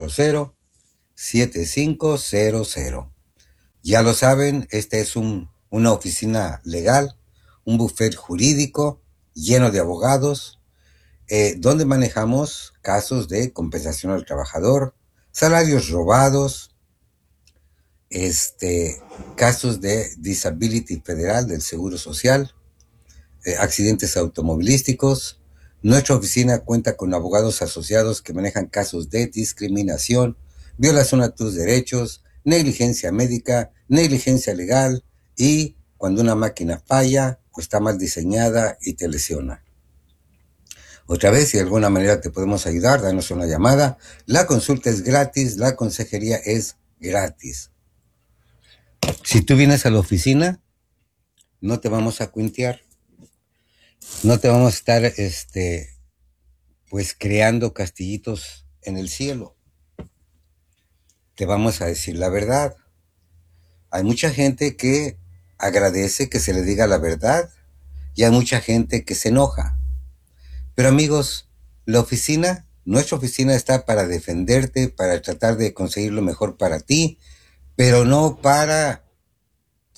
800-7500. Ya lo saben, esta es una oficina legal, un bufete jurídico lleno de abogados, donde manejamos casos de compensación al trabajador, salarios robados, casos de disability federal del Seguro Social, accidentes automovilísticos. Nuestra oficina cuenta con abogados asociados que manejan casos de discriminación, violación a tus derechos, negligencia médica, negligencia legal y cuando una máquina falla o está mal diseñada y te lesiona. Otra vez, si de alguna manera te podemos ayudar, danos una llamada. La consulta es gratis, la consejería es gratis. Si tú vienes a la oficina, no te vamos a cuentear, no te vamos a estar pues creando castillitos en el cielo. Te vamos a decir la verdad. Hay mucha gente que agradece que se le diga la verdad y hay mucha gente que se enoja. Pero amigos, nuestra oficina está para defenderte, para tratar de conseguir lo mejor para ti, pero no para